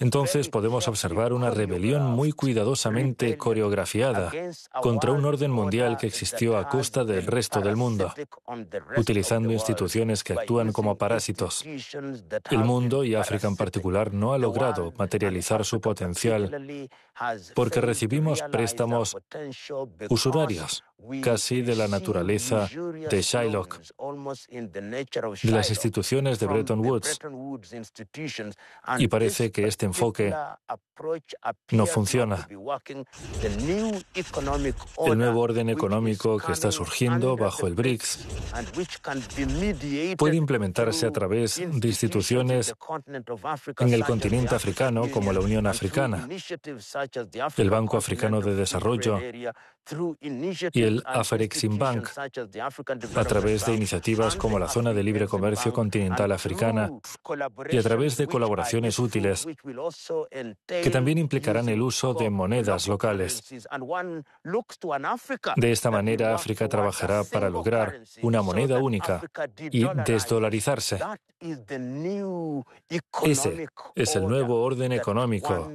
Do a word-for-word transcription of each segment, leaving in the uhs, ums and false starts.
entonces podemos observar una rebelión muy cuidadosamente coreografiada contra un orden mundial que existió a costa del resto del mundo, utilizando instituciones que actúan como parásitos. El mundo, y África en particular, no ha logrado materializar su potencial porque recibimos préstamos usurarios, casi de la naturaleza de Shylock, de las instituciones de Bretton Woods, y parece que este enfoque no funciona. El nuevo orden económico que está surgiendo bajo el BRICS puede implementarse a través de instituciones en el continente africano como la Unión Africana, el Banco Africano de Desarrollo y el Afreximbank, a través de iniciativas como la Zona de Libre Comercio Continental Africana y a través de colaboraciones útiles que también implicarán el uso de monedas locales. De esta manera, África trabajará para lograr una moneda única y desdolarizarse. Ese es el nuevo orden económico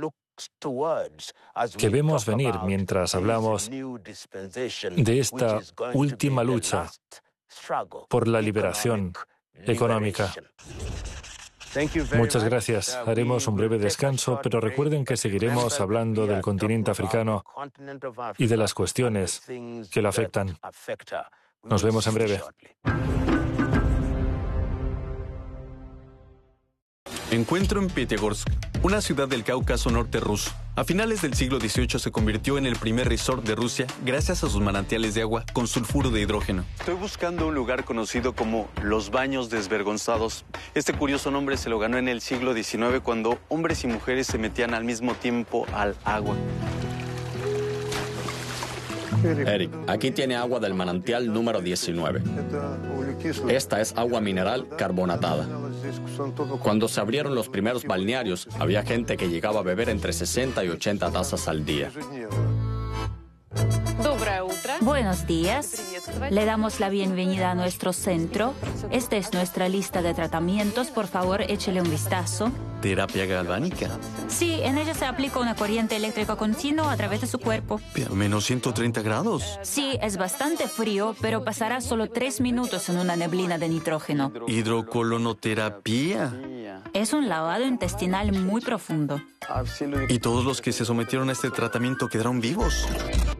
que vemos venir mientras hablamos de esta última lucha por la liberación económica. Muchas gracias. Haremos un breve descanso, pero recuerden que seguiremos hablando del continente africano y de las cuestiones que lo afectan. Nos vemos en breve. Encuentro en Pyatigorsk, una ciudad del Cáucaso norte ruso. A finales del siglo dieciocho se convirtió en el primer resort de Rusia gracias a sus manantiales de agua con sulfuro de hidrógeno. Estoy buscando un lugar conocido como los Baños Desvergonzados. Este curioso nombre se lo ganó en el siglo diecinueve cuando hombres y mujeres se metían al mismo tiempo al agua. Eric, aquí tiene agua del manantial número diecinueve. Esta es agua mineral carbonatada. Cuando se abrieron los primeros balnearios, había gente que llegaba a beber entre sesenta y ochenta tazas al día. Buenos días. Le damos la bienvenida a nuestro centro. Esta es nuestra lista de tratamientos. Por favor, échele un vistazo. ¿Terapia galvánica? Sí, en ella se aplica una corriente eléctrica continua a través de su cuerpo. Pero menos ciento treinta grados. Sí, es bastante frío, pero pasará solo tres minutos en una neblina de nitrógeno. ¿Hidrocolonoterapia? Es un lavado intestinal muy profundo. ¿Y todos los que se sometieron a este tratamiento quedaron vivos?